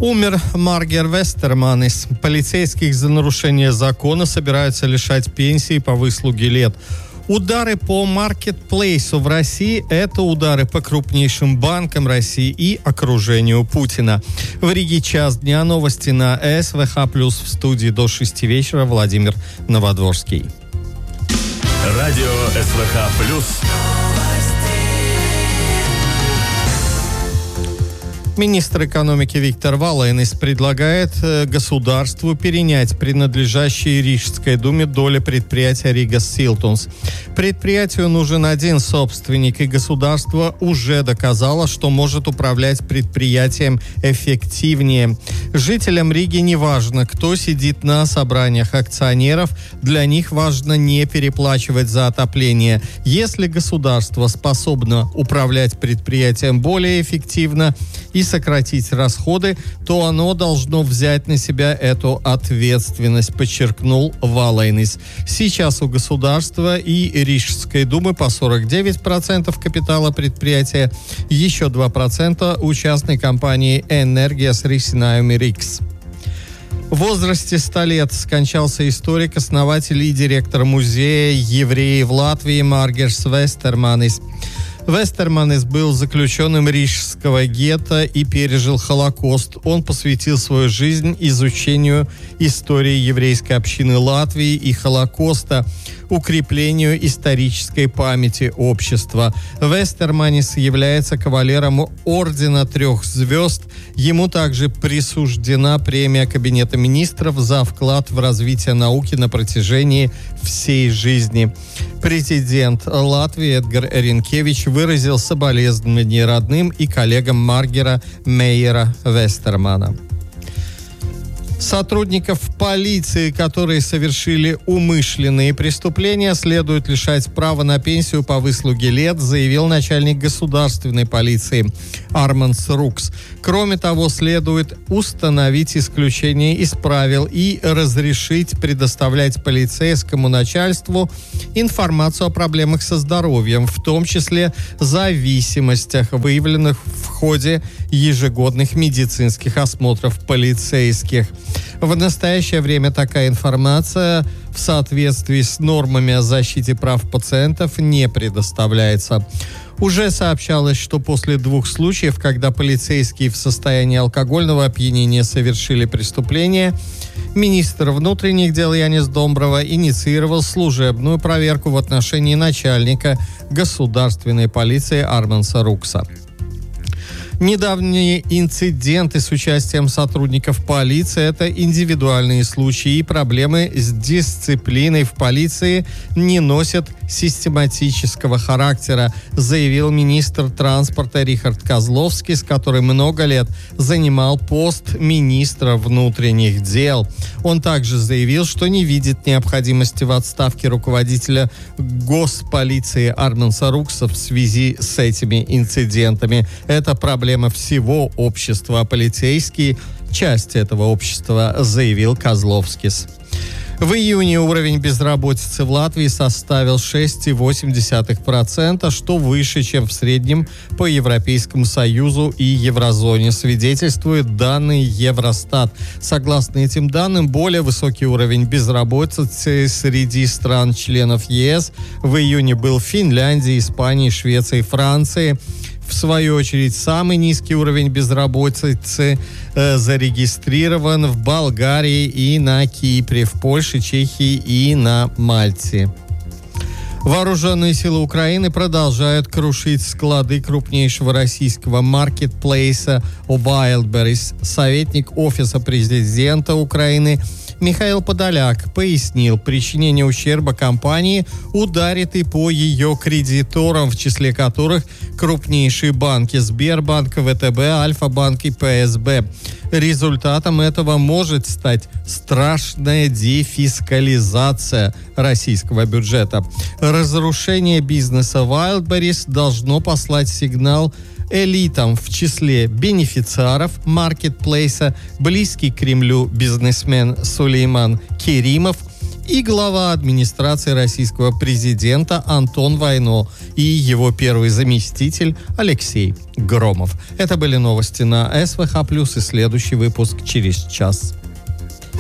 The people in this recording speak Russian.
Умер Маргер Вестерманис. Полицейских за нарушение закона собираются лишать пенсии по выслуге лет. Удары по маркетплейсу в России – это удары по крупнейшим банкам России и окружению Путина. В Риге час дня. Новости на СВХ+. В студии до 6 вечера Владимир Новодворский. Радио СВХ+. Министр экономики Виктор Валайнис предлагает государству перенять принадлежащие Рижской думе доли предприятия Рига Силтунс. Предприятию нужен один собственник, и государство уже доказало, что может управлять предприятием эффективнее. Жителям Риги не важно, кто сидит на собраниях акционеров, для них важно не переплачивать за отопление. Если государство способно управлять предприятием более эффективно и сократить расходы, то оно должно взять на себя эту ответственность, подчеркнул Валайнис. Сейчас у государства и Рижской думы по 49% капитала предприятия, еще 2% у частной компании «Энергия» с Рисинаюми Рикс. В возрасте 100 лет скончался историк, основатель и директор музея евреев Латвии Маргерс Вестерманис. Вестерманис был заключенным рижского гетто и пережил Холокост. Он посвятил свою жизнь изучению истории еврейской общины Латвии и Холокоста, укреплению исторической памяти общества. Вестерманис является кавалером Ордена 3 звезд. Ему также присуждена премия Кабинета министров за вклад в развитие науки на протяжении всей жизни. Президент Латвии Эдгар Ринкевич выразил соболезнования родным и коллегам Маргера Мейера Вестермана. Сотрудников полиции, которые совершили умышленные преступления, следует лишать права на пенсию по выслуге лет, заявил начальник государственной полиции Арманс Рукс. Кроме того, следует установить исключение из правил и разрешить предоставлять полицейскому начальству информацию о проблемах со здоровьем, в том числе зависимостях, выявленных в ходе ежегодных медицинских осмотров полицейских. В настоящее время такая информация в соответствии с нормами о защите прав пациентов не предоставляется. Уже сообщалось, что после 2 случаев, когда полицейские в состоянии алкогольного опьянения совершили преступление, министр внутренних дел Янис Домброва инициировал служебную проверку в отношении начальника государственной полиции Арманса Рукса. Недавние инциденты с участием сотрудников полиции – это индивидуальные случаи, и проблемы с дисциплиной в полиции не носят систематического характера, заявил министр транспорта Рихард Козловскис, который много лет занимал пост министра внутренних дел. Он также заявил, что не видит необходимости в отставке руководителя госполиции Арманса Рукса в связи с этими инцидентами. Это проблема всего общества, а полицейские – часть этого общества, заявил Козловскис. В июне уровень безработицы в Латвии составил 6,8%, что выше, чем в среднем по Европейскому Союзу и еврозоне, свидетельствуют данные Евростат. Согласно этим данным, более высокий уровень безработицы среди стран-членов ЕС в июне был в Финляндии, Испании, Швеции и Франции. В свою очередь, самый низкий уровень безработицы зарегистрирован в Болгарии и на Кипре, в Польше, Чехии и на Мальте. Вооруженные силы Украины продолжают крушить склады крупнейшего российского маркетплейса Wildberries. Советник Офиса президента Украины Михаил Подоляк пояснил, причинение ущерба компании ударит и по ее кредиторам, в числе которых крупнейшие банки Сбербанк, ВТБ, Альфа-банк и ПСБ. Результатом этого может стать страшная дефискализация российского бюджета. Разрушение бизнеса Wildberries должно послать сигнал элитам, в числе бенефициаров маркетплейса, близкий к Кремлю бизнесмен Сулейман Керимов и глава администрации российского президента Антон Вайно и его первый заместитель Алексей Громов. Это были новости на СВХ+, и следующий выпуск через час.